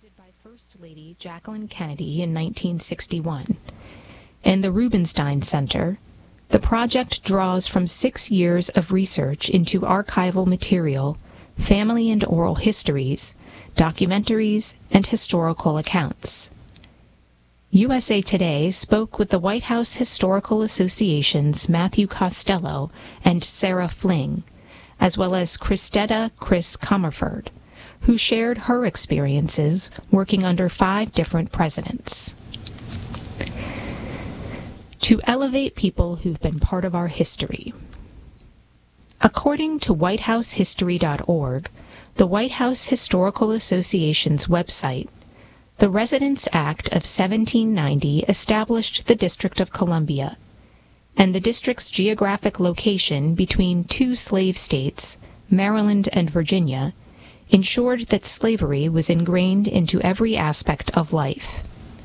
founded by First Lady Jacqueline Kennedy in 1961, and the Rubenstein Center, the project draws from 6 years of research into archival material, family and oral histories, documentaries, and historical accounts. USA Today spoke with the White House Historical Association's Matthew Costello and Sarah Fling, as well as Christetta Chris Comerford, who shared her experiences working under 5 different presidents. To elevate people who've been part of our history. According to whitehousehistory.org, the White House Historical Association's website, the Residence Act of 1790 established the District of Columbia, and the district's geographic location between 2 slave states, Maryland and Virginia, ensured that slavery was ingrained into every aspect of life.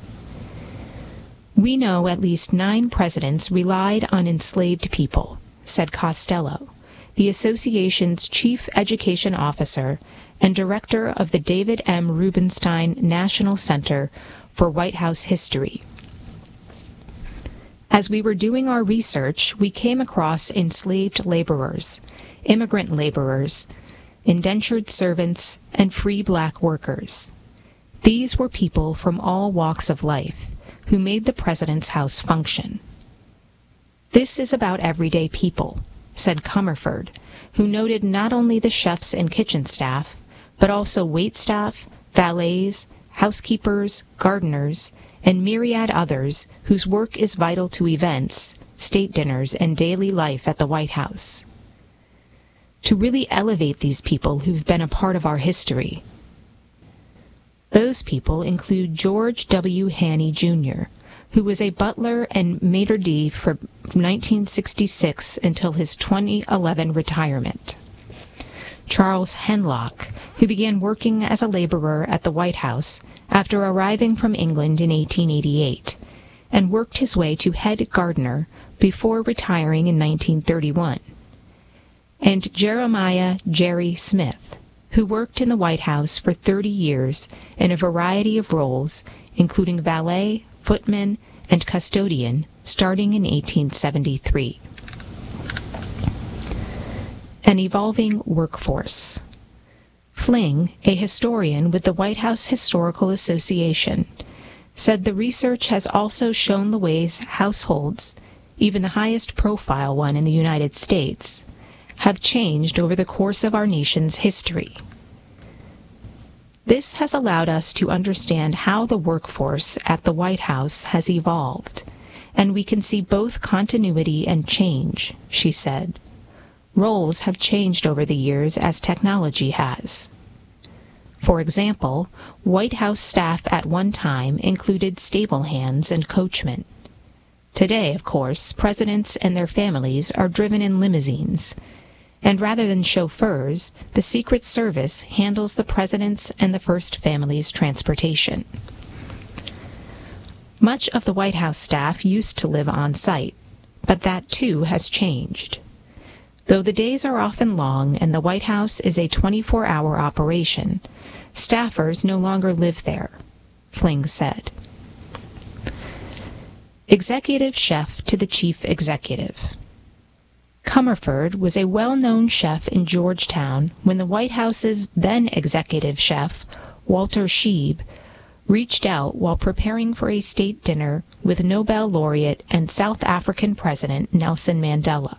We know at least 9 presidents relied on enslaved people, said Costello, the association's chief education officer and director of the David M. Rubenstein National Center for White House History. As we were doing our research, we came across enslaved laborers, immigrant laborers, indentured servants, and free black workers. These were people from all walks of life who made the president's house function. This is about everyday people, said Comerford, who noted not only the chefs and kitchen staff, but also waitstaff, valets, housekeepers, gardeners, and myriad others whose work is vital to events, state dinners, and daily life at the White House. To really elevate these people who've been a part of our history. Those people include George W. Haney, Jr., who was a butler and maitre d' from 1966 until his 2011 retirement. Charles Henlock, who began working as a laborer at the White House after arriving from England in 1888, and worked his way to head gardener before retiring in 1931. And Jeremiah Jerry Smith, who worked in the White House for 30 years in a variety of roles, including valet, footman, and custodian, starting in 1873. An evolving workforce. Fling, a historian with the White House Historical Association, said the research has also shown the ways households, even the highest profile one in the United States, have changed over the course of our nation's history. This has allowed us to understand how the workforce at the White House has evolved, and we can see both continuity and change, she said. Roles have changed over the years as technology has. For example, White House staff at one time included stable hands and coachmen. Today, of course, presidents and their families are driven in limousines, and rather than chauffeurs, the Secret Service handles the president's and the First Family's transportation. Much of the White House staff used to live on site, but that too has changed. Though the days are often long and the White House is a 24-hour operation, staffers no longer live there, Fling said. Executive chef to the chief executive. Comerford was a well-known chef in Georgetown when the White House's then executive chef, Walter Scheib, reached out while preparing for a state dinner with Nobel laureate and South African President Nelson Mandela.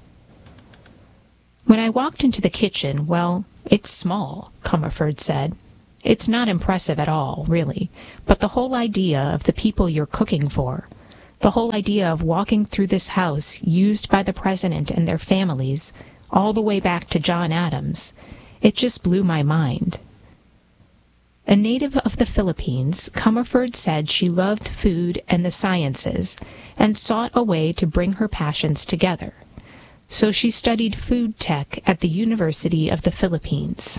When I walked into the kitchen, well, it's small, Comerford said. It's not impressive at all, really, but the whole idea of the people you're cooking for, the whole idea of walking through this house used by the president and their families, all the way back to John Adams, it just blew my mind. A native of the Philippines, Comerford said she loved food and the sciences and sought a way to bring her passions together. So she studied food tech at the University of the Philippines.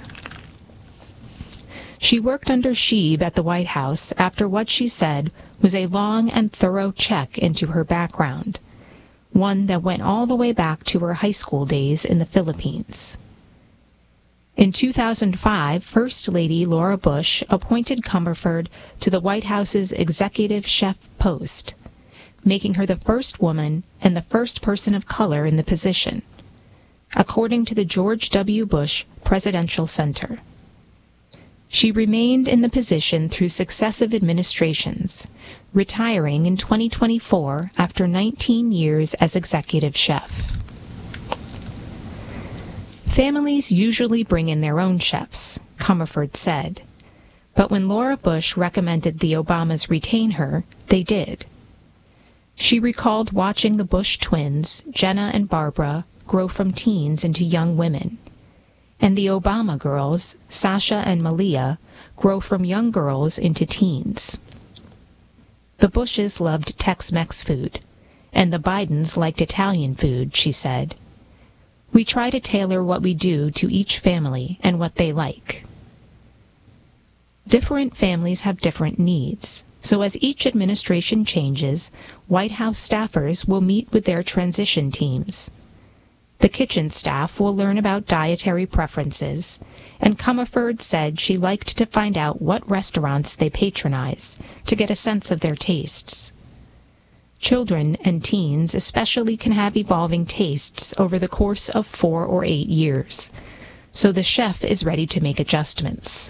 She worked under Scheib at the White House after what she said was a long and thorough check into her background, one that went all the way back to her high school days in the Philippines. In 2005, First Lady Laura Bush appointed Comerford to the White House's executive chef post, making her the first woman and the first person of color in the position, according to the George W. Bush Presidential Center. She remained in the position through successive administrations, retiring in 2024 after 19 years as executive chef. Families usually bring in their own chefs, Comerford said, but when Laura Bush recommended the Obamas retain her, they did. She recalled watching the Bush twins, Jenna and Barbara, grow from teens into young women, and the Obama girls, Sasha and Malia, grow from young girls into teens. The Bushes loved Tex-Mex food, and the Bidens liked Italian food, she said. We try to tailor what we do to each family and what they like. Different families have different needs, so as each administration changes, White House staffers will meet with their transition teams. The kitchen staff will learn about dietary preferences, and Comerford said she liked to find out what restaurants they patronize to get a sense of their tastes. Children and teens especially can have evolving tastes over the course of 4 or 8 years, so the chef is ready to make adjustments.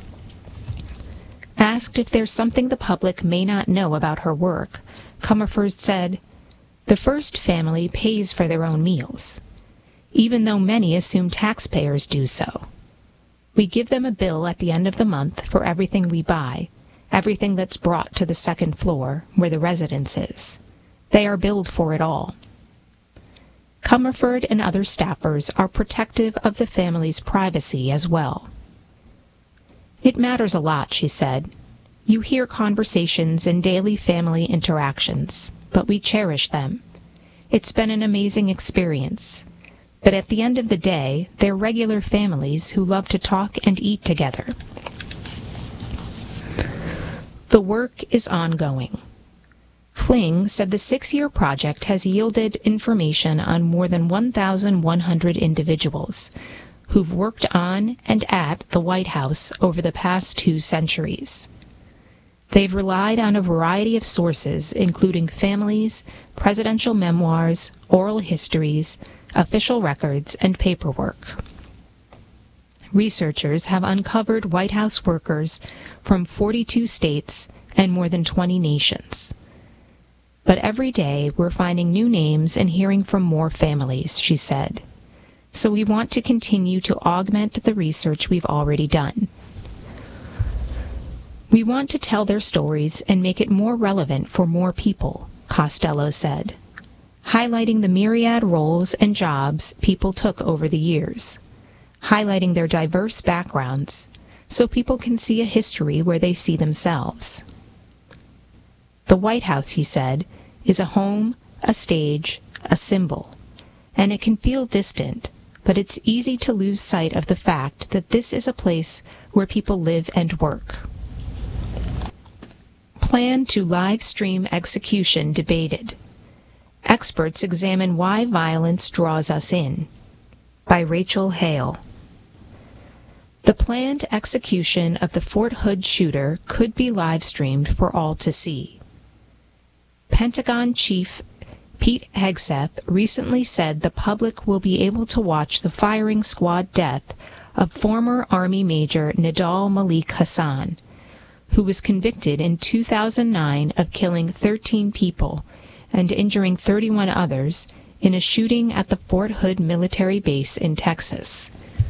Asked if there's something the public may not know about her work, Comerford said, "The first family pays for their own meals, even though many assume taxpayers do so. We give them a bill at the end of the month for everything we buy, everything that's brought to the second floor, where the residence is. They are billed for it all." Comerford and other staffers are protective of the family's privacy as well. "It matters a lot," she said. "You hear conversations and daily family interactions, but we cherish them. It's been an amazing experience. But at the end of the day, they're regular families who love to talk and eat together." The work is ongoing. Fling said the 6-year project has yielded information on more than 1,100 individuals who've worked on and at the White House over the past 2 centuries. They've relied on a variety of sources, including families, presidential memoirs, oral histories, official records, and paperwork. Researchers have uncovered White House workers from 42 states and more than 20 nations. But every day we're finding new names and hearing from more families, she said. So we want to continue to augment the research we've already done. We want to tell their stories and make it more relevant for more people, Costello said, highlighting the myriad roles and jobs people took over the years, highlighting their diverse backgrounds, so people can see a history where they see themselves. The White House, he said, is a home, a stage, a symbol, and it can feel distant, but it's easy to lose sight of the fact that this is a place where people live and work. Plan to live stream execution debated. Experts examine why violence draws us in. By Rachel Hale. The planned execution of the Fort Hood shooter could be live-streamed for all to see. Pentagon Chief Pete Hegseth recently said the public will be able to watch the firing squad death of former Army Major Nidal Malik Hassan, who was convicted in 2009 of killing 13 people and injuring 31 others in a shooting at the Fort Hood military base in Texas.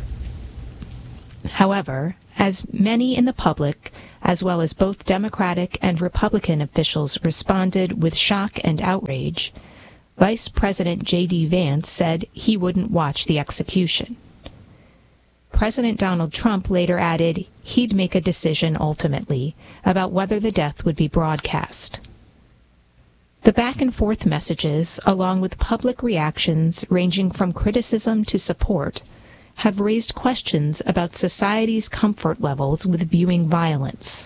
However, as many in the public, as well as both Democratic and Republican officials responded with shock and outrage, Vice President J.D. Vance said he wouldn't watch the execution. President Donald Trump later added he'd make a decision ultimately about whether the death would be broadcast. The back-and-forth messages, along with public reactions ranging from criticism to support, have raised questions about society's comfort levels with viewing violence.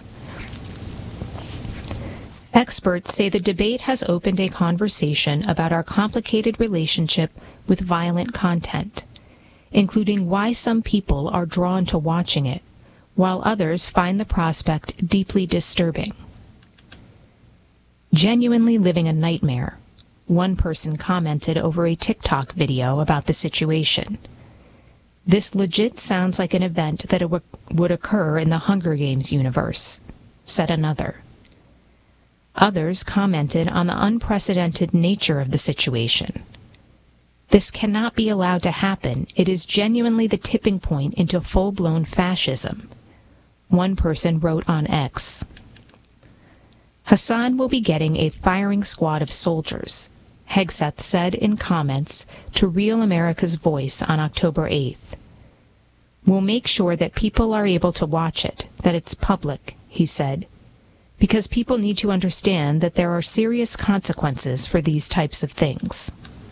Experts say the debate has opened a conversation about our complicated relationship with violent content, including why some people are drawn to watching it, while others find the prospect deeply disturbing. Genuinely living a nightmare, one person commented over a TikTok video about the situation. This legit sounds like an event that would occur in the Hunger Games universe, said another. Others commented on the unprecedented nature of the situation. This cannot be allowed to happen. It is genuinely the tipping point into full-blown fascism. One person wrote on X. Hassan will be getting a firing squad of soldiers, Hegseth said in comments to Real America's Voice on October 8th. We'll make sure that people are able to watch it, that it's public, he said, because people need to understand that there are serious consequences for these types of things.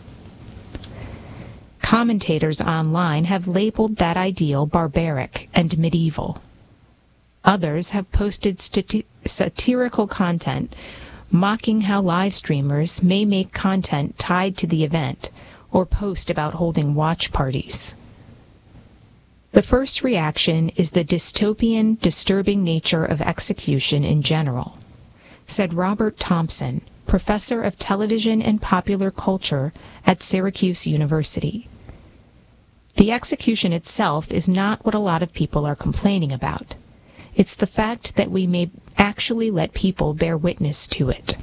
Commentators online have labeled that ideal barbaric and medieval. Others have posted satirical content mocking how live streamers may make content tied to the event or post about holding watch parties. The first reaction is the dystopian, disturbing nature of execution in general, said Robert Thompson, professor of television and popular culture at Syracuse University. The execution itself is not what a lot of people are complaining about. It's the fact that we may actually let people bear witness to it.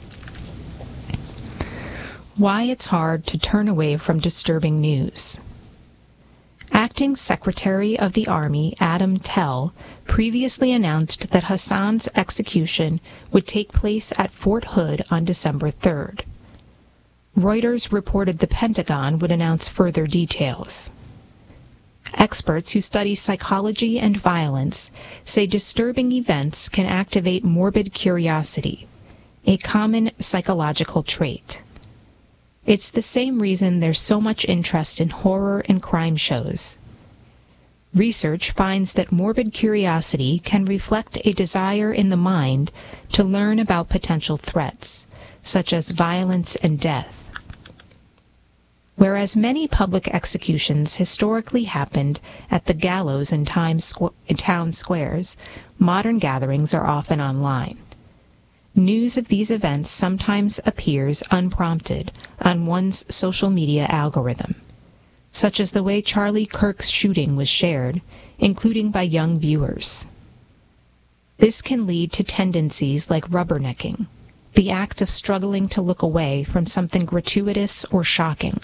Why it's hard to turn away from disturbing news. Acting Secretary of the Army Adam Tell previously announced that Hassan's execution would take place at Fort Hood on December 3rd. Reuters reported the Pentagon would announce further details. Experts who study psychology and violence say disturbing events can activate morbid curiosity, a common psychological trait. It's the same reason there's so much interest in horror and crime shows. Research finds that morbid curiosity can reflect a desire in the mind to learn about potential threats, such as violence and death. Whereas many public executions historically happened at the gallows in town squares, modern gatherings are often online. News of these events sometimes appears unprompted on one's social media algorithm, such as the way Charlie Kirk's shooting was shared, including by young viewers. This can lead to tendencies like rubbernecking, the act of struggling to look away from something gratuitous or shocking.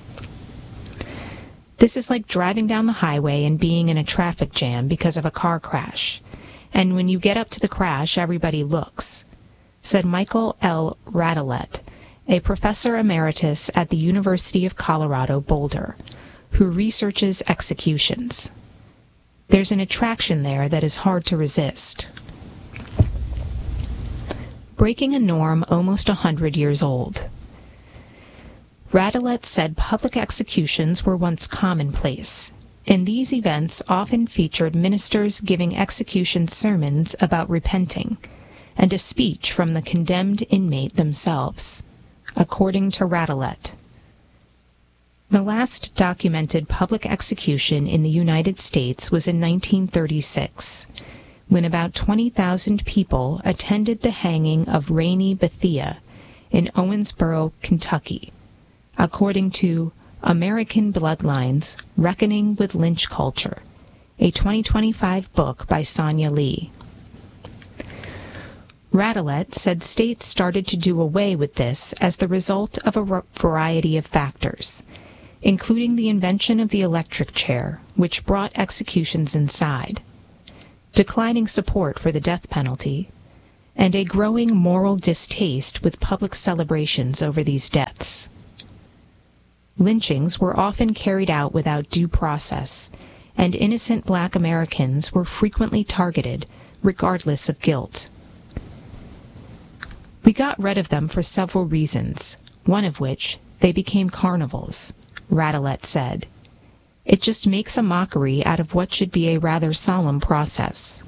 This is like driving down the highway and being in a traffic jam because of a car crash, and when you get up to the crash, everybody looks, said Michael L. Radelet, a professor emeritus at the University of Colorado Boulder, who researches executions. There's an attraction there that is hard to resist. Breaking a norm almost 100 years old. Radelet said public executions were once commonplace, and these events often featured ministers giving execution sermons about repenting, and a speech from the condemned inmate themselves, according to Radelet. The last documented public execution in the United States was in 1936, when about 20,000 people attended the hanging of Rainey Bethia in Owensboro, Kentucky, according to American Bloodlines, Reckoning with Lynch Culture, a 2025 book by Sonia Lee. Radelet said states started to do away with this as the result of a variety of factors, including the invention of the electric chair, which brought executions inside, declining support for the death penalty, and a growing moral distaste with public celebrations over these deaths. Lynchings were often carried out without due process, and innocent Black Americans were frequently targeted, regardless of guilt. We got rid of them for several reasons, one of which, they became carnivals, Radelet said. It just makes a mockery out of what should be a rather solemn process.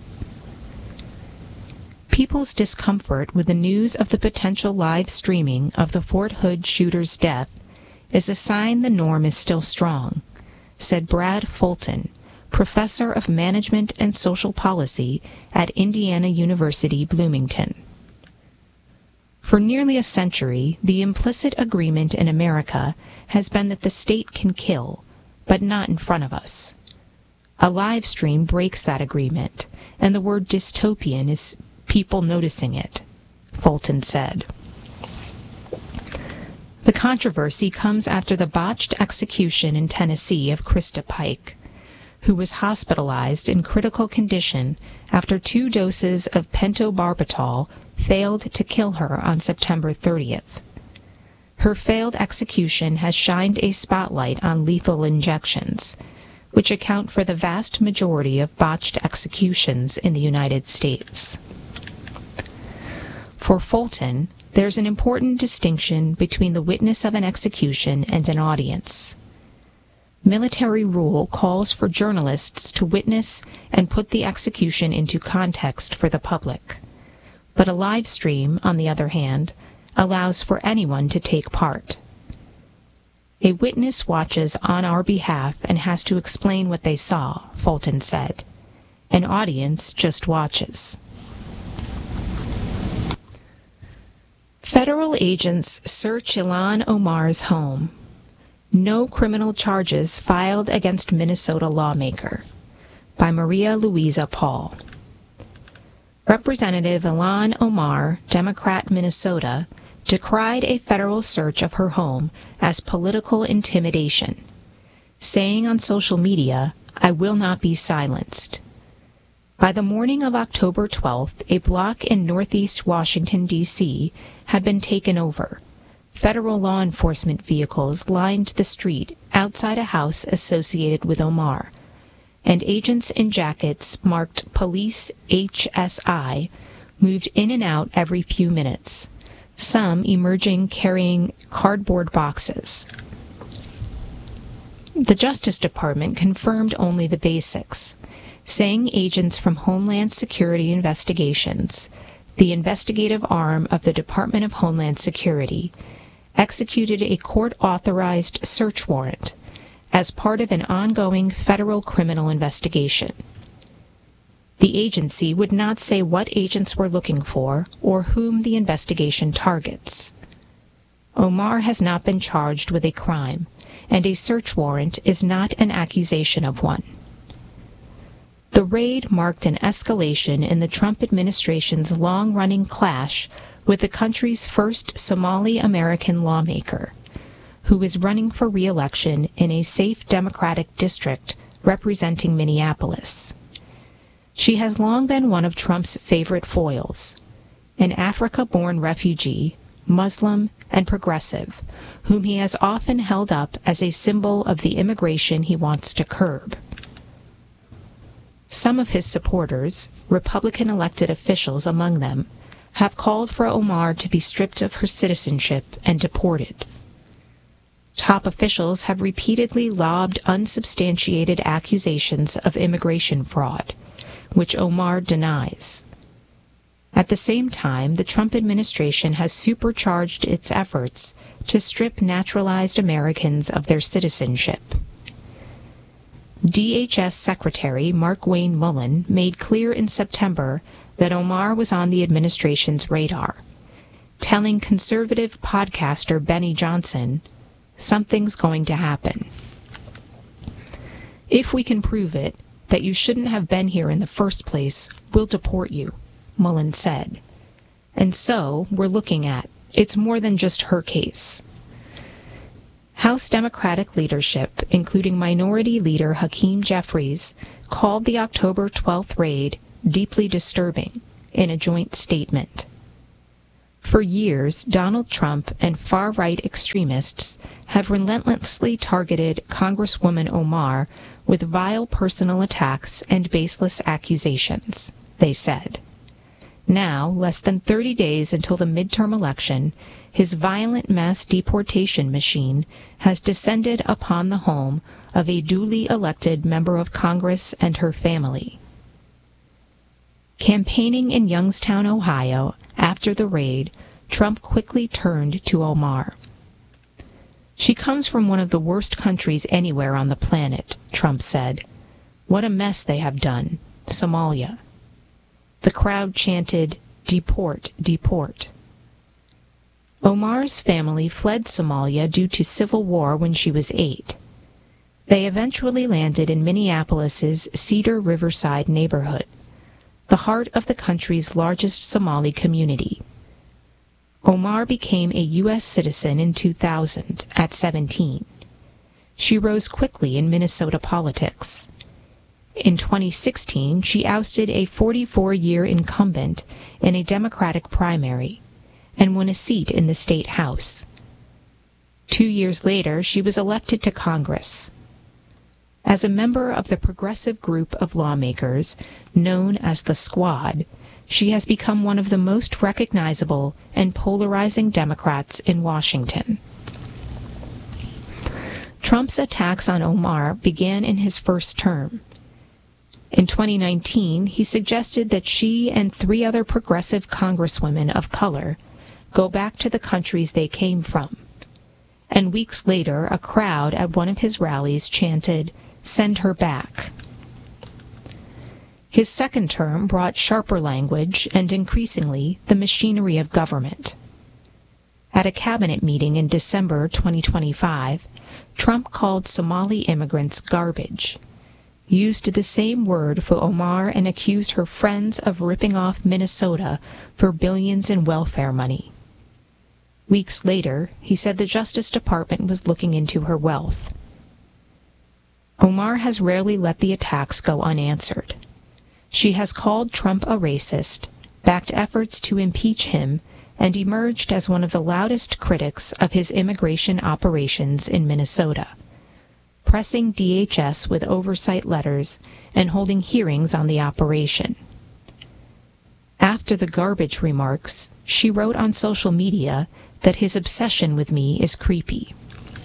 People's discomfort with the news of the potential live streaming of the Fort Hood shooter's death is a sign the norm is still strong, said Brad Fulton, professor of management and social policy at Indiana University, Bloomington. For nearly a century, the implicit agreement in America has been that the state can kill, but not in front of us. A live stream breaks that agreement, and the word dystopian is people noticing it, Fulton said. The controversy comes after the botched execution in Tennessee of Krista Pike, who was hospitalized in critical condition after 2 doses of pentobarbital failed to kill her on September 30th. Her failed execution has shined a spotlight on lethal injections, which account for the vast majority of botched executions in the United States. For Fulton, there's an important distinction between the witness of an execution and an audience. Military rule calls for journalists to witness and put the execution into context for the public, but a live stream, on the other hand, allows for anyone to take part. A witness watches on our behalf and has to explain what they saw, Fulton said. An audience just watches. Federal agents search Ilhan Omar's home. No criminal charges filed against Minnesota lawmaker. By Maria Louisa Paul. Representative Ilhan Omar, Democrat, Minnesota, decried a federal search of her home as political intimidation, saying on social media, "I will not be silenced." By the morning of October 12th, a block in northeast Washington, D.C. had been taken over. Federal law enforcement vehicles lined the street outside a house associated with Omar, and agents in jackets marked Police HSI moved in and out every few minutes, some emerging carrying cardboard boxes. The Justice Department confirmed only the basics, saying agents from Homeland Security Investigations, the investigative arm of the Department of Homeland Security, executed a court-authorized search warrant as part of an ongoing federal criminal investigation. The agency would not say what agents were looking for or whom the investigation targets. Omar has not been charged with a crime, and a search warrant is not an accusation of one. The raid marked an escalation in the Trump administration's long-running clash with the country's first Somali-American lawmaker, who is running for re-election in a safe Democratic district representing Minneapolis. She has long been one of Trump's favorite foils, an Africa-born refugee, Muslim, and progressive, whom he has often held up as a symbol of the immigration he wants to curb. Some of his supporters, Republican elected officials among them, have called for Omar to be stripped of her citizenship and deported. Top officials have repeatedly lobbed unsubstantiated accusations of immigration fraud, which Omar denies. At the same time, the Trump administration has supercharged its efforts to strip naturalized Americans of their citizenship. DHS Secretary Markwayne Mullin made clear in September that Omar was on the administration's radar, telling conservative podcaster Benny Johnson, "Something's going to happen. If we can prove it, that you shouldn't have been here in the first place, we'll deport you," Mullin said. And so, we're looking at, it's more than just her case. House Democratic leadership, including Minority Leader Hakeem Jeffries, called the October 12th raid deeply disturbing in a joint statement. For years, Donald Trump and far-right extremists have relentlessly targeted Congresswoman Omar with vile personal attacks and baseless accusations, they said. Now, less than 30 days until the midterm election, his violent mass deportation machine has descended upon the home of a duly elected member of Congress and her family. Campaigning in Youngstown, Ohio, after the raid, Trump quickly turned to Omar. "She comes from one of the worst countries anywhere on the planet," Trump said. "What a mess they have done. Somalia." The crowd chanted, "Deport, deport." Omar's family fled Somalia due to civil war when she was 8. They eventually landed in Minneapolis's Cedar Riverside neighborhood, the heart of the country's largest Somali community. Omar became a U.S. citizen in 2000 at 17. She rose quickly in Minnesota politics. In 2016, she ousted a 44-year incumbent in a Democratic primary and won a seat in the state House. 2 years later, she was elected to Congress. As a member of the progressive group of lawmakers known as the Squad, she has become one of the most recognizable and polarizing Democrats in Washington. Trump's attacks on Omar began in his first term. In 2019, he suggested that she and 3 other progressive congresswomen of color go back to the countries they came from. And weeks later, a crowd at one of his rallies chanted, "Send her back." His second term brought sharper language and, increasingly, the machinery of government. At a cabinet meeting in December 2025, Trump called Somali immigrants garbage, used the same word for Omar, and accused her friends of ripping off Minnesota for billions in welfare money. Weeks later, he said the Justice Department was looking into her wealth. Omar has rarely let the attacks go unanswered. She has called Trump a racist, backed efforts to impeach him, and emerged as one of the loudest critics of his immigration operations in Minnesota, pressing DHS with oversight letters and holding hearings on the operation. After the garbage remarks, she wrote on social media that his obsession with me is creepy.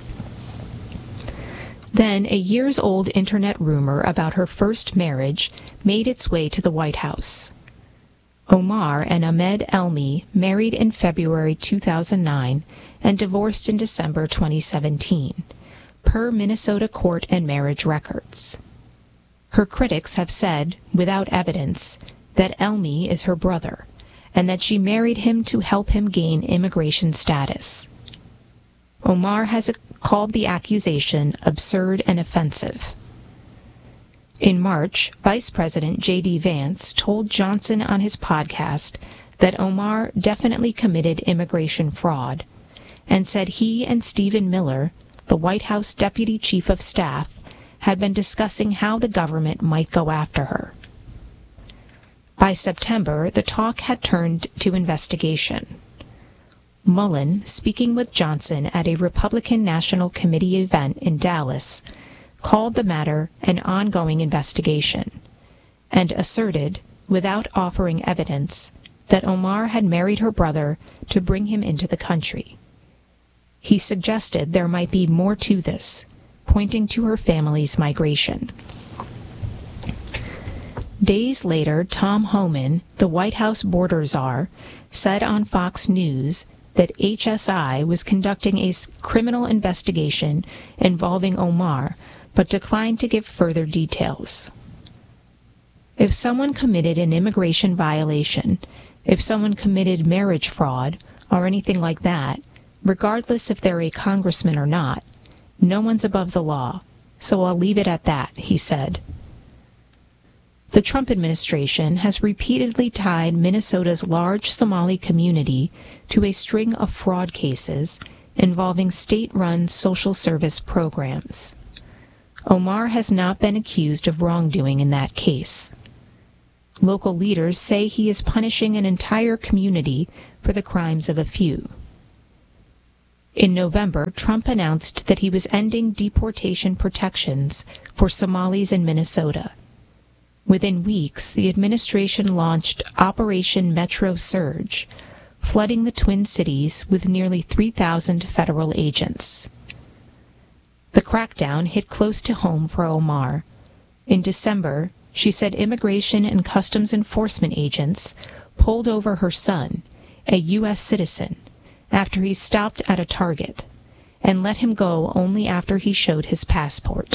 Then a years-old internet rumor about her first marriage made its way to the White House. Omar and Ahmed Elmi married in February 2009 and divorced in December 2017, per Minnesota court and marriage records. Her critics have said, without evidence, that Elmi is her brother, and that she married him to help him gain immigration status. Omar has called the accusation absurd and offensive. In March, Vice President J.D. Vance told Johnson on his podcast that Omar definitely committed immigration fraud, and said he and Stephen Miller, the White House Deputy Chief of Staff, had been discussing how the government might go after her. By September, the talk had turned to investigation. Mullen, speaking with Johnson at a Republican National Committee event in Dallas, called the matter an ongoing investigation, and asserted, without offering evidence, that Omar had married her brother to bring him into the country. He suggested there might be more to this, pointing to her family's migration. Days later, Tom Homan, the White House border czar, said on Fox News that HSI was conducting a criminal investigation involving Omar, but declined to give further details. If someone committed an immigration violation, if someone committed marriage fraud, or anything like that, regardless if they're a congressman or not, no one's above the law, so I'll leave it at that, he said. The Trump administration has repeatedly tied Minnesota's large Somali community to a string of fraud cases involving state-run social service programs. Omar has not been accused of wrongdoing in that case. Local leaders say he is punishing an entire community for the crimes of a few. In November, Trump announced that he was ending deportation protections for Somalis in Minnesota. Within weeks, the administration launched Operation Metro Surge, flooding the Twin Cities with nearly 3,000 federal agents. The crackdown hit close to home for Omar. In December, she said Immigration and Customs Enforcement agents pulled over her son, a U.S. citizen, after he stopped at a Target, and let him go only after he showed his passport.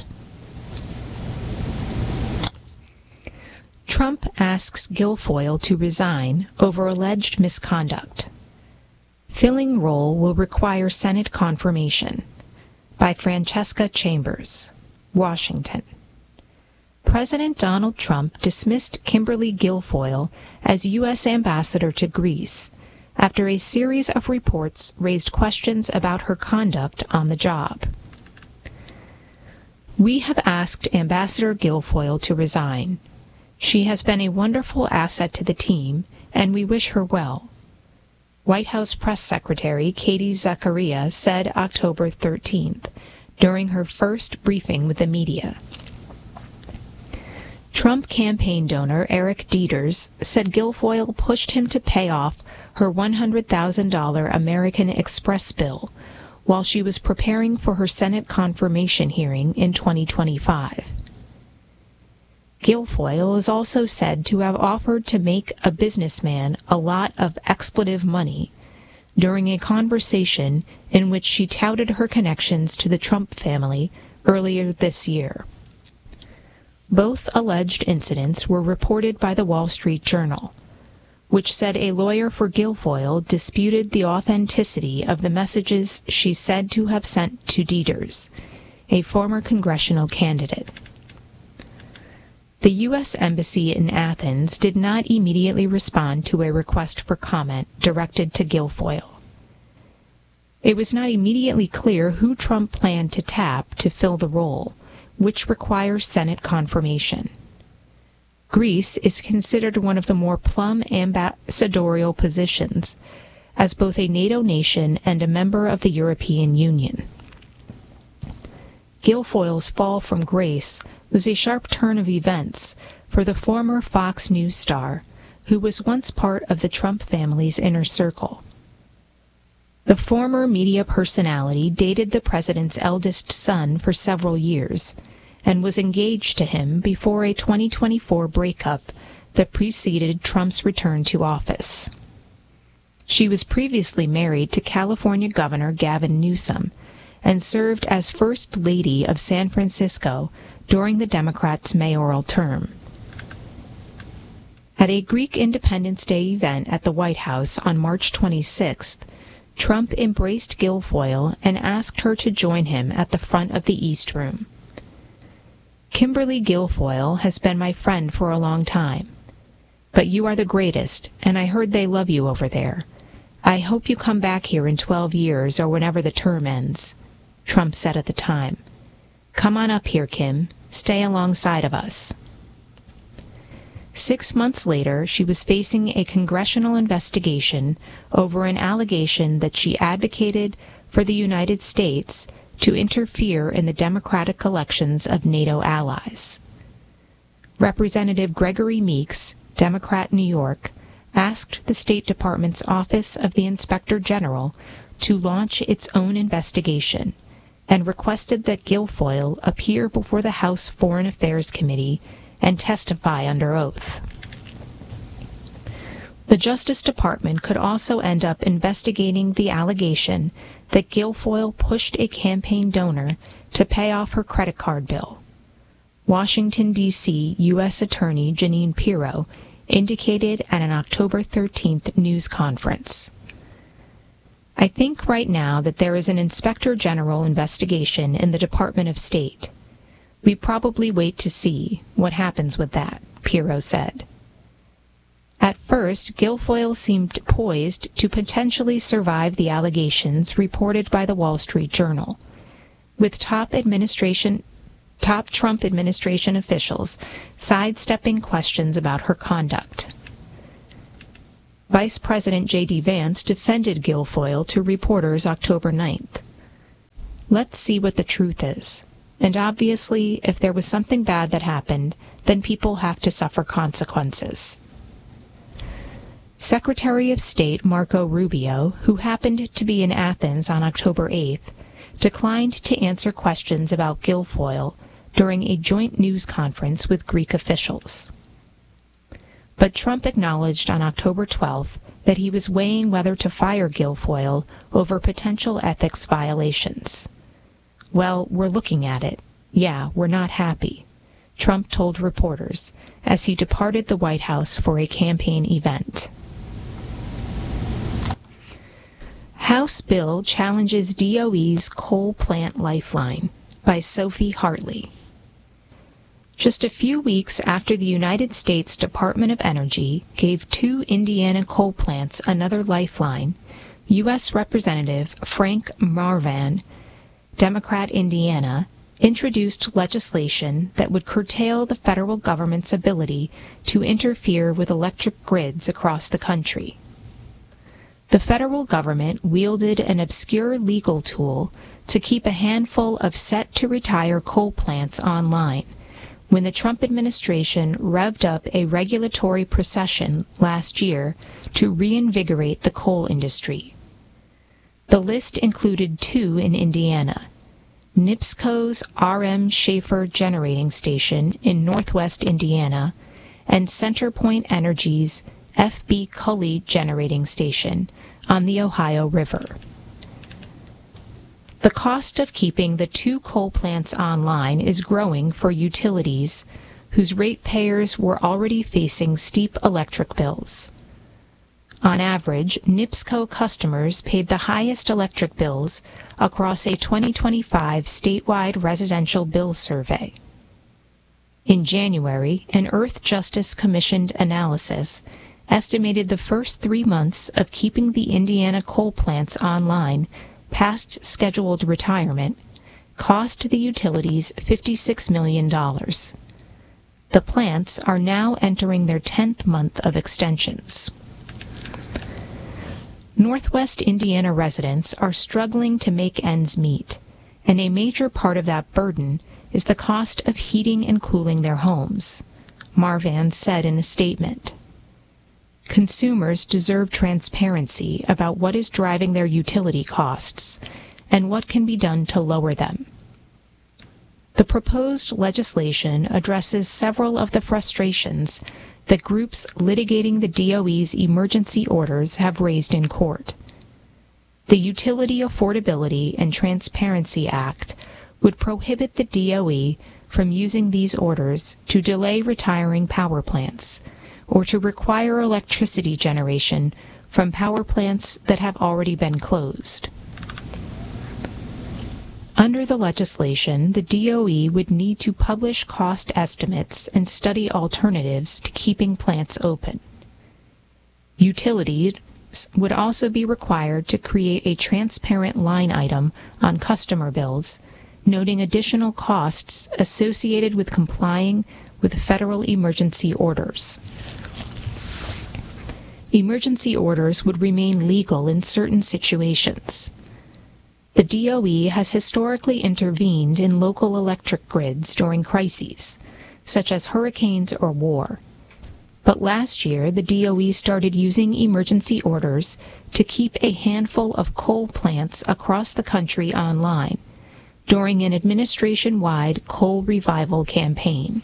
Trump asks Guilfoyle to resign over alleged misconduct. Filling role will require Senate confirmation. By Francesca Chambers, Washington. President Donald Trump dismissed Kimberly Guilfoyle as U.S. ambassador to Greece after a series of reports raised questions about her conduct on the job. We have asked Ambassador Guilfoyle to resign. She has been a wonderful asset to the team, and we wish her well. White House Press Secretary Katie Zachariah said October 13th, during her first briefing with the media. Trump campaign donor Eric Dieters said Guilfoyle pushed him to pay off her $100,000 American Express bill while she was preparing for her Senate confirmation hearing in 2025. Guilfoyle is also said to have offered to make a businessman a lot of expletive money during a conversation in which she touted her connections to the Trump family earlier this year. Both alleged incidents were reported by the Wall Street Journal, which said a lawyer for Guilfoyle disputed the authenticity of the messages she's said to have sent to Dieters, a former congressional candidate. The U.S. Embassy in Athens did not immediately respond to a request for comment directed to Guilfoyle. It was not immediately clear who Trump planned to tap to fill the role, which requires Senate confirmation. Greece is considered one of the more plum ambassadorial positions, as both a NATO nation and a member of the European Union. Guilfoyle's fall from grace was a sharp turn of events for the former Fox News star, who was once part of the Trump family's inner circle. The former media personality dated the president's eldest son for several years and was engaged to him before a 2024 breakup that preceded Trump's return to office. She was previously married to California Governor Gavin Newsom and served as First Lady of San Francisco during the Democrats' mayoral term. At a Greek Independence Day event at the White House on March 26th, Trump embraced Guilfoyle and asked her to join him at the front of the East Room. Kimberly Guilfoyle has been my friend for a long time. But you are the greatest, and I heard they love you over there. I hope you come back here in 12 years or whenever the term ends, Trump said at the time. Come on up here, Kim. Stay alongside of us. 6 months later, she was facing a congressional investigation over an allegation that she advocated for the United States to interfere in the democratic elections of NATO allies. Representative Gregory Meeks, Democrat, New York, asked the State Department's Office of the Inspector General to launch its own investigation and requested that Guilfoyle appear before the House Foreign Affairs Committee and testify under oath. The Justice Department could also end up investigating the allegation that Guilfoyle pushed a campaign donor to pay off her credit card bill. Washington, D.C. U.S. Attorney Jeanine Pirro indicated at an October 13th news conference. I think right now that there is an Inspector General investigation in the Department of State. We probably wait to see what happens with that, Pirro said. At first, Guilfoyle seemed poised to potentially survive the allegations reported by the Wall Street Journal, with top Trump administration officials sidestepping questions about her conduct. Vice President J.D. Vance defended Guilfoyle to reporters October 9th. Let's see what the truth is. And obviously, if there was something bad that happened, then people have to suffer consequences. Secretary of State Marco Rubio, who happened to be in Athens on October 8th, declined to answer questions about Guilfoyle during a joint news conference with Greek officials. But Trump acknowledged on October 12th that he was weighing whether to fire Guilfoyle over potential ethics violations. "Well, we're looking at it. Yeah, we're not happy," Trump told reporters as he departed the White House for a campaign event. House bill challenges DOE's coal plant lifeline by Sophie Hartley. Just a few weeks after the United States Department of Energy gave 2 Indiana coal plants another lifeline, U.S. Representative Frank Marvan, Democrat Indiana, introduced legislation that would curtail the federal government's ability to interfere with electric grids across the country. The federal government wielded an obscure legal tool to keep a handful of set-to-retire coal plants online when the Trump administration revved up a regulatory procession last year to reinvigorate the coal industry. The list included 2 in Indiana: NIPSCO's R.M. Schaefer Generating Station in northwest Indiana and CenterPoint Energy's F.B. Cully Generating Station on the Ohio River. The cost of keeping the 2 coal plants online is growing for utilities whose ratepayers were already facing steep electric bills. On average, NIPSCO customers paid the highest electric bills across a 2025 statewide residential bill survey. In January, an Earthjustice commissioned analysis estimated the first 3 months of keeping the Indiana coal plants online past scheduled retirement cost the utilities $56 million. The plants are now entering their 10th month of extensions. Northwest Indiana residents are struggling to make ends meet, and a major part of that burden is the cost of heating and cooling their homes, Marvan said in a statement. Consumers deserve transparency about what is driving their utility costs and what can be done to lower them. The proposed legislation addresses several of the frustrations that groups litigating the DOE's emergency orders have raised in court. The Utility Affordability and Transparency Act would prohibit the DOE from using these orders to delay retiring power plants or to require electricity generation from power plants that have already been closed. Under the legislation, the DOE would need to publish cost estimates and study alternatives to keeping plants open. Utilities would also be required to create a transparent line item on customer bills, noting additional costs associated with complying with federal emergency orders. Emergency orders would remain legal in certain situations. The DOE has historically intervened in local electric grids during crises, such as hurricanes or war. But last year, the DOE started using emergency orders to keep a handful of coal plants across the country online during an administration-wide coal revival campaign.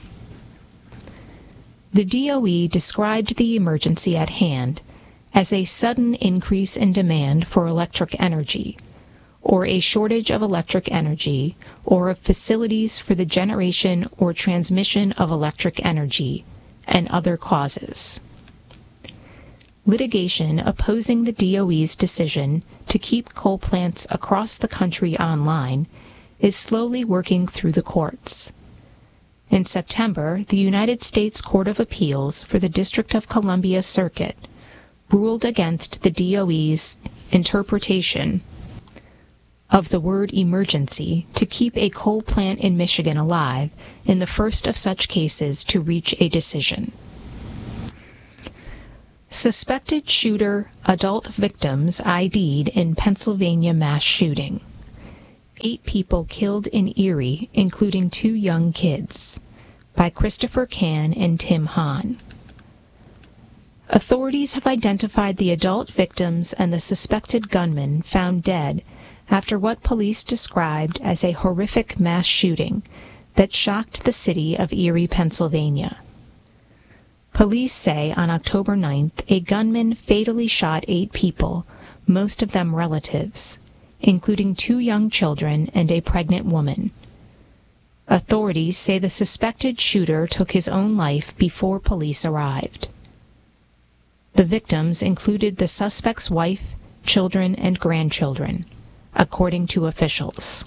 The DOE described the emergency at hand as a sudden increase in demand for electric energy, or a shortage of electric energy, or of facilities for the generation or transmission of electric energy, and other causes. Litigation opposing the DOE's decision to keep coal plants across the country online is slowly working through the courts. In September, the United States Court of Appeals for the District of Columbia Circuit ruled against the DOE's interpretation of the word emergency to keep a coal plant in Michigan alive in the first of such cases to reach a decision. Suspected shooter, adult victims ID'd in Pennsylvania mass shooting. 8 people killed in Erie, including 2 young kids, by Christopher Cann and Tim Hahn. Authorities have identified the adult victims and the suspected gunman found dead after what police described as a horrific mass shooting that shocked the city of Erie, Pennsylvania. Police say on October 9th, a gunman fatally shot 8 people, most of them relatives, including 2 young children and a pregnant woman. Authorities say the suspected shooter took his own life before police arrived. The victims included the suspect's wife, children, and grandchildren, according to officials.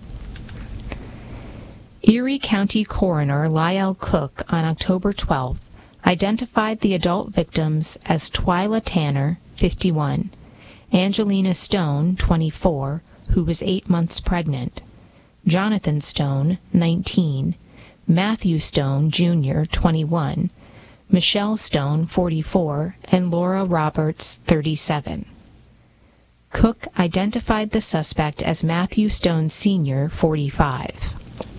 Erie County Coroner Lyle Cook on October 12th identified the adult victims as Twyla Tanner, 51, Angelina Stone, 24, who was 8 months pregnant, Jonathan Stone, 19, Matthew Stone, Jr., 21, Michelle Stone, 44, and Laura Roberts, 37. Cook identified the suspect as Matthew Stone, Sr., 45.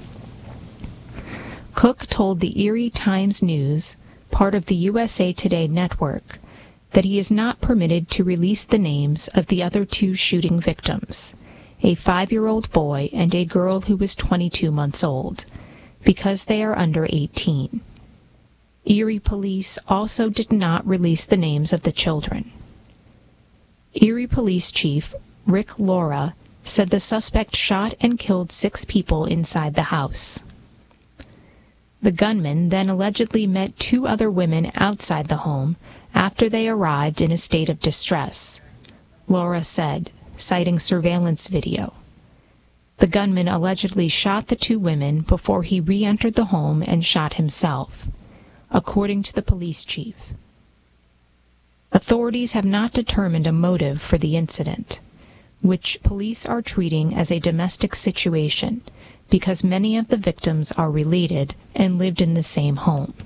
Cook told the Erie Times News, part of the USA Today network, that he is not permitted to release the names of the other 2 shooting victims, a 5-year-old boy and a girl who was 22 months old, because they are under 18. Erie police also did not release the names of the children. Erie Police Chief Rick Laura said the suspect shot and killed 6 people inside the house. The gunman then allegedly met 2 other women outside the home after they arrived in a state of distress, Laura said, citing surveillance video. The gunman allegedly shot the 2 women before he re-entered the home and shot himself, according to the police chief. Authorities have not determined a motive for the incident, which police are treating as a domestic situation because many of the victims are related and lived in the same home.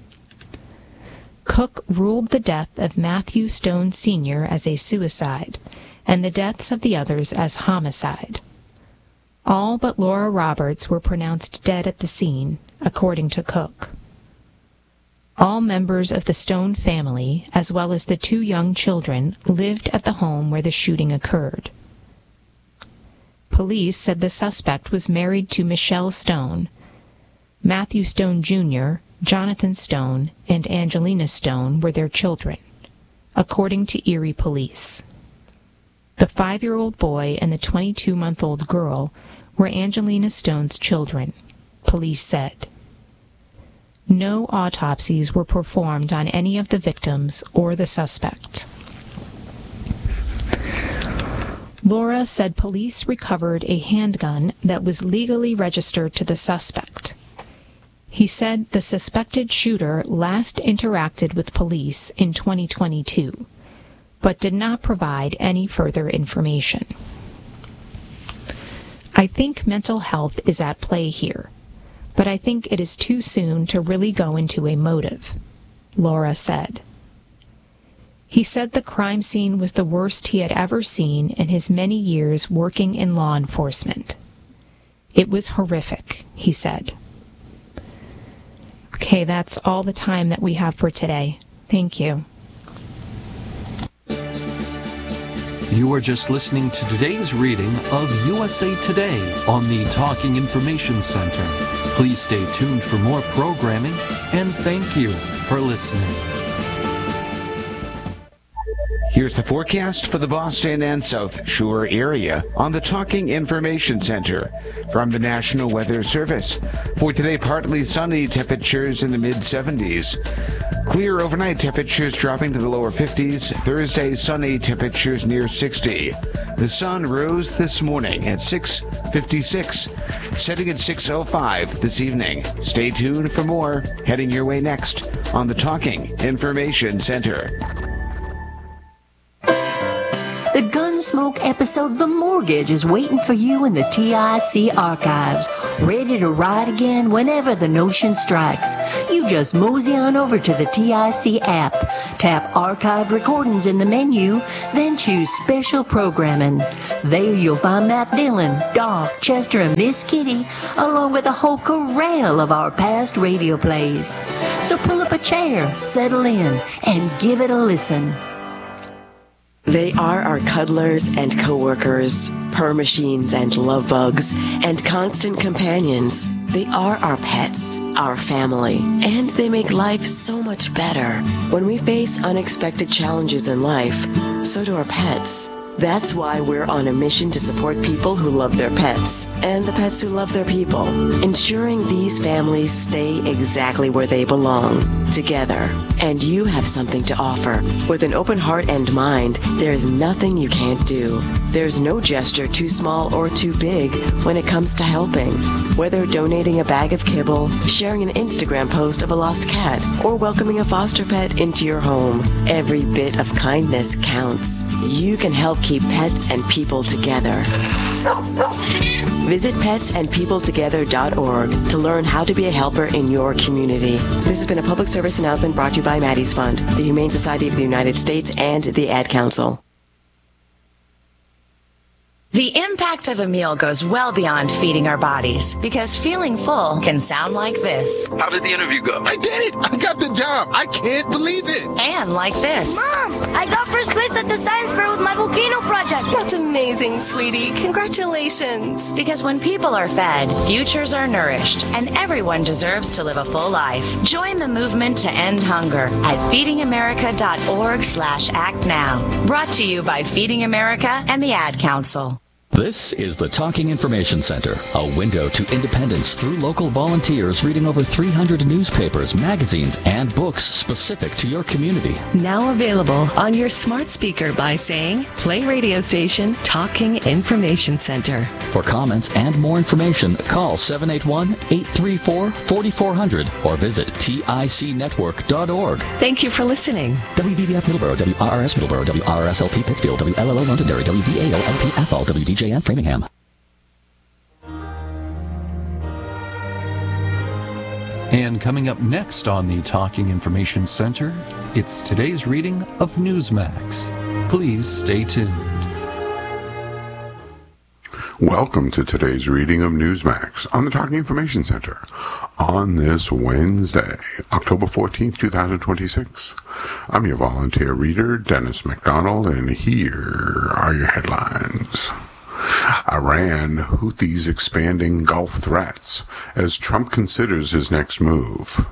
Cook ruled the death of Matthew Stone Sr. as a suicide and the deaths of the others as homicide. All but Laura Roberts were pronounced dead at the scene, according to Cook. All members of the Stone family, as well as the 2 young children, lived at the home where the shooting occurred. Police said the suspect was married to Michelle Stone. Matthew Stone Jr., Jonathan Stone, and Angelina Stone were their children, according to Erie police. The 5-year-old boy and the 22-month-old girl were Angelina Stone's children, police said. No autopsies were performed on any of the victims or the suspect. Laura said police recovered a handgun that was legally registered to the suspect. He said the suspected shooter last interacted with police in 2022, but did not provide any further information. I think mental health is at play here, but I think it is too soon to really go into a motive, Laura said. He said the crime scene was the worst he had ever seen in his many years working in law enforcement. It was horrific, he said. Okay, that's all the time that we have for today. Thank you. You are just listening to today's reading of USA Today on the Talking Information Center. Please stay tuned for more programming, and thank you for listening. Here's the forecast for the Boston and South Shore area on the Talking Information Center from the National Weather Service. For today, partly sunny, temperatures in the mid-70s. Clear overnight, temperatures dropping to the lower 50s. Thursday, sunny, temperatures near 60. The sun rose this morning at 6:56, setting at 6:05 this evening. Stay tuned for more heading your way next on the Talking Information Center. The Gunsmoke episode The Mortgage is waiting for you in the TIC archives, ready to ride again whenever the notion strikes. You just mosey on over to the TIC app, tap Archived Recordings in the menu, then choose Special Programming. There you'll find Matt Dillon, Doc, Chester, and Miss Kitty, along with a whole corral of our past radio plays. So pull up a chair, settle in, and give it a listen. They are our cuddlers and coworkers, purr machines and love bugs, and constant companions. They are our pets, our family, and they make life so much better. When we face unexpected challenges in life, so do our pets. That's why we're on a mission to support people who love their pets and the pets who love their people, ensuring these families stay exactly where they belong, together. And you have something to offer. With an open heart and mind, there's nothing you can't do. There's no gesture too small or too big when it comes to helping. Whether donating a bag of kibble, sharing an Instagram post of a lost cat, or welcoming a foster pet into your home, every bit of kindness counts. You can help keep pets and people together. Visit petsandpeopletogether.org to learn how to be a helper in your community. This has been a public service announcement brought to you by Maddie's Fund, the Humane Society of the United States, and the Ad Council. The impact of a meal goes well beyond feeding our bodies, because feeling full can sound like this. How did the interview go? I did it! I got the job! I can't believe it! And like this. Mom, I got first place at the science fair with my volcano project. That's amazing, sweetie. Congratulations. Because when people are fed, futures are nourished, and everyone deserves to live a full life. Join the movement to end hunger at feedingamerica.org/act now. Brought to you by Feeding America and the Ad Council. This is the Talking Information Center, a window to independence through local volunteers reading over 300 newspapers, magazines, and books specific to your community. Now available on your smart speaker by saying, play radio station Talking Information Center. For comments and more information, call 781-834-4400 or visit ticnetwork.org. Thank you for listening. WVBF Middleborough, WRRS Middleborough, WRSLP Pittsfield, WLLO Londonderry, WVAOLP Athol, WDJN Framingham. And coming up next on the Talking Information Center, it's today's reading of Newsmax. Please stay tuned. Welcome to today's reading of Newsmax on the Talking Information Center on this Wednesday, October 14th, 2026. I'm your volunteer reader, Dennis McDonald, and here are your headlines. Iran, Houthis expanding Gulf threats as Trump considers his next move.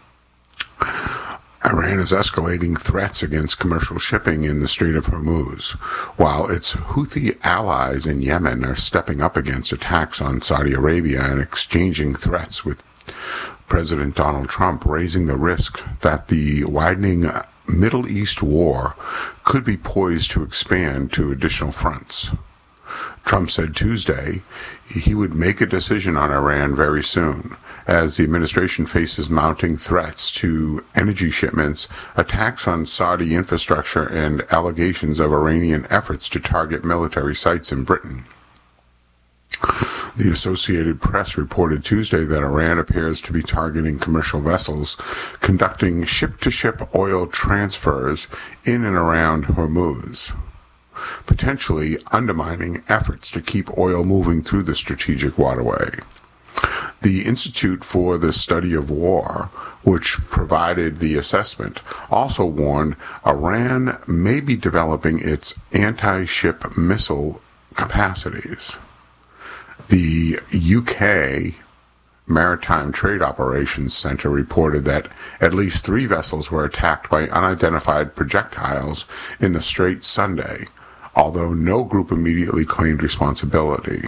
Iran is escalating threats against commercial shipping in the Strait of Hormuz, while its Houthi allies in Yemen are stepping up against attacks on Saudi Arabia and exchanging threats with President Donald Trump, raising the risk that the widening Middle East war could be poised to expand to additional fronts. Trump said Tuesday he would make a decision on Iran very soon, as the administration faces mounting threats to energy shipments, attacks on Saudi infrastructure, and allegations of Iranian efforts to target military sites in Britain. The Associated Press reported Tuesday that Iran appears to be targeting commercial vessels conducting ship-to-ship oil transfers in and around Hormuz, potentially undermining efforts to keep oil moving through the strategic waterway. The Institute for the Study of War, which provided the assessment, also warned Iran may be developing its anti-ship missile capacities. The UK Maritime Trade Operations Center reported that at least 3 vessels were attacked by unidentified projectiles in the Strait Sunday, although no group immediately claimed responsibility.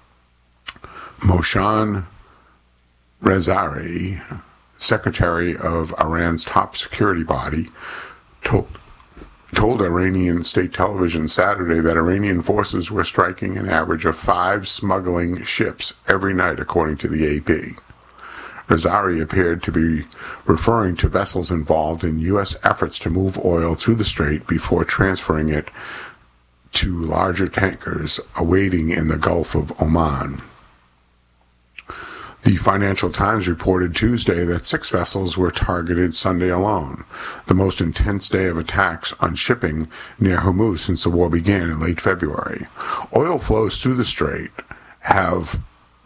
Mohsen Rezai, secretary of Iran's top security body, told Iranian state television Saturday that Iranian forces were striking an average of 5 smuggling ships every night, according to the AP. Rezai appeared to be referring to vessels involved in U.S. efforts to move oil through the strait before transferring it to larger tankers awaiting in the Gulf of Oman. The Financial Times reported Tuesday that 6 vessels were targeted Sunday alone, the most intense day of attacks on shipping near Hormuz since the war began in late February. Oil flows through the strait have